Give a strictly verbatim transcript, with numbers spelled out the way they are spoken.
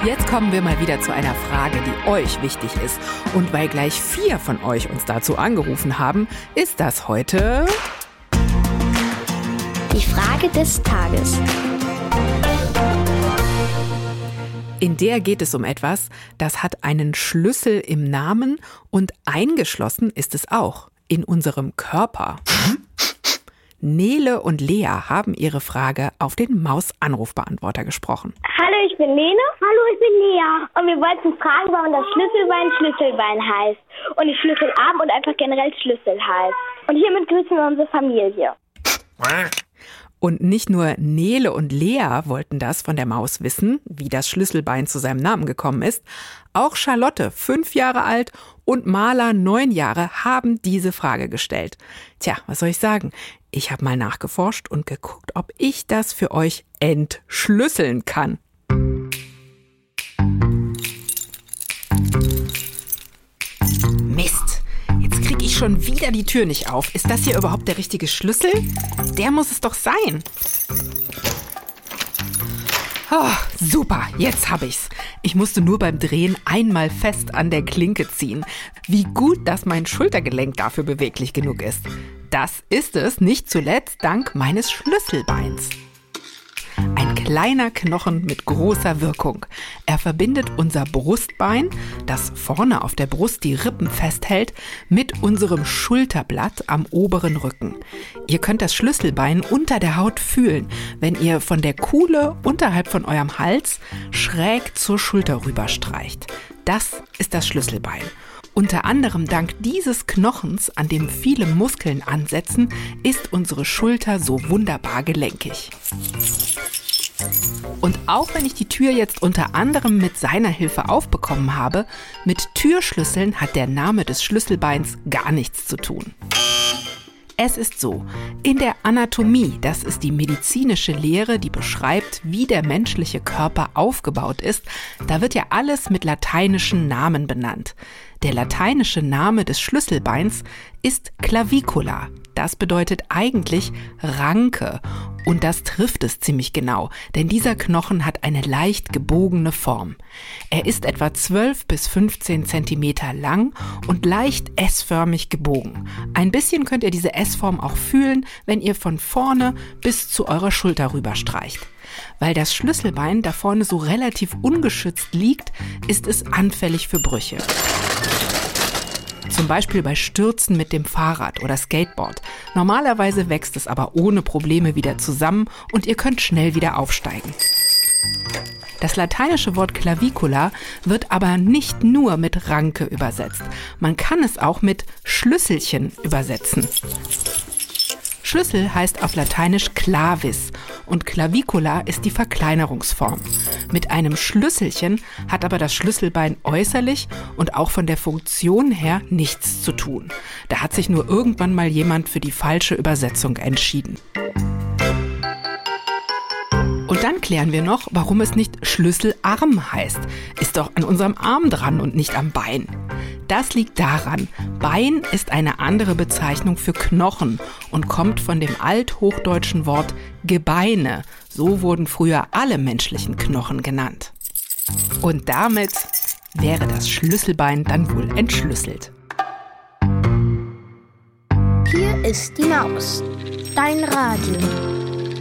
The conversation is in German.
Jetzt kommen wir mal wieder zu einer Frage, die euch wichtig ist. Und weil gleich vier von euch uns dazu angerufen haben, ist das heute die Frage des Tages. In der geht es um etwas, das hat einen Schlüssel im Namen und eingeschlossen ist es auch in unserem Körper. Nele und Lea haben ihre Frage auf den Maus-Anrufbeantworter gesprochen. Hallo, ich bin Lene. Hallo, ich bin Lea. Und wir wollten fragen, warum das Schlüsselbein Schlüsselbein heißt und nicht Schlüsselarm und einfach generell Schlüssel heißt. Und hiermit grüßen wir unsere Familie. Und nicht nur Nele und Lea wollten das von der Maus wissen, wie das Schlüsselbein zu seinem Namen gekommen ist. Auch Charlotte, fünf Jahre alt, und Marla, neun Jahre, haben diese Frage gestellt. Tja, was soll ich sagen? Ich habe mal nachgeforscht und geguckt, ob ich das für euch entschlüsseln kann. Mist! Jetzt kriege ich schon wieder die Tür nicht auf. Ist das hier überhaupt der richtige Schlüssel? Der muss es doch sein. Oh, super, jetzt habe ich's. Ich musste nur beim Drehen einmal fest an der Klinke ziehen. Wie gut, dass mein Schultergelenk dafür beweglich genug ist. Das ist es nicht zuletzt dank meines Schlüsselbeins. Ein kleiner Knochen mit großer Wirkung. Er verbindet unser Brustbein, das vorne auf der Brust die Rippen festhält, mit unserem Schulterblatt am oberen Rücken. Ihr könnt das Schlüsselbein unter der Haut fühlen, wenn ihr von der Kuhle unterhalb von eurem Hals schräg zur Schulter rüberstreicht. Das ist das Schlüsselbein. Unter anderem dank dieses Knochens, an dem viele Muskeln ansetzen, ist unsere Schulter so wunderbar gelenkig. Und auch wenn ich die Tür jetzt unter anderem mit seiner Hilfe aufbekommen habe, mit Türschlüsseln hat der Name des Schlüsselbeins gar nichts zu tun. Es ist so, in der Anatomie, das ist die medizinische Lehre, die beschreibt, wie der menschliche Körper aufgebaut ist, da wird ja alles mit lateinischen Namen benannt. Der lateinische Name des Schlüsselbeins ist Clavicula. Das bedeutet eigentlich Ranke. Und das trifft es ziemlich genau, denn dieser Knochen hat eine leicht gebogene Form. Er ist etwa zwölf bis fünfzehn Zentimeter lang und leicht S-förmig gebogen. Ein bisschen könnt ihr diese S-Form auch fühlen, wenn ihr von vorne bis zu eurer Schulter rüberstreicht. Weil das Schlüsselbein da vorne so relativ ungeschützt liegt, ist es anfällig für Brüche. Zum Beispiel bei Stürzen mit dem Fahrrad oder Skateboard. Normalerweise wächst es aber ohne Probleme wieder zusammen und ihr könnt schnell wieder aufsteigen. Das lateinische Wort Clavicula wird aber nicht nur mit Ranke übersetzt. Man kann es auch mit Schlüsselchen übersetzen. Schlüssel heißt auf Lateinisch clavis und Clavicula ist die Verkleinerungsform. Mit einem Schlüsselchen hat aber das Schlüsselbein äußerlich und auch von der Funktion her nichts zu tun. Da hat sich nur irgendwann mal jemand für die falsche Übersetzung entschieden. Und dann klären wir noch, warum es nicht Schlüsselarm heißt. Ist doch an unserem Arm dran und nicht am Bein. Das liegt daran, Bein ist eine andere Bezeichnung für Knochen und kommt von dem althochdeutschen Wort Gebeine. So wurden früher alle menschlichen Knochen genannt. Und damit wäre das Schlüsselbein dann wohl entschlüsselt. Hier ist die Maus, dein Radio.